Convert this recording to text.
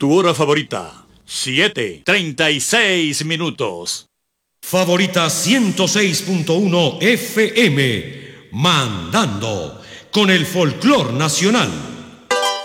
Tu hora favorita, 7:36. Favorita 106.1 FM, mandando con el folclor nacional.